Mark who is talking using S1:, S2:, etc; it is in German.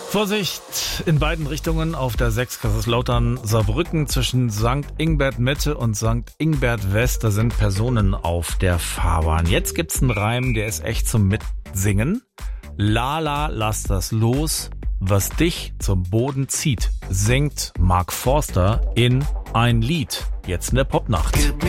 S1: Vorsicht in beiden Richtungen auf der 6 Kaiserslautern-Saarbrücken zwischen St. Ingbert Mitte und St. Ingbert West. Da sind Personen auf der Fahrbahn. Jetzt gibt's einen Reim, der ist echt zum Mitsingen. Lala, lass das los, was dich zum Boden zieht, singt Mark Forster in ein Lied. Jetzt in der Popnacht.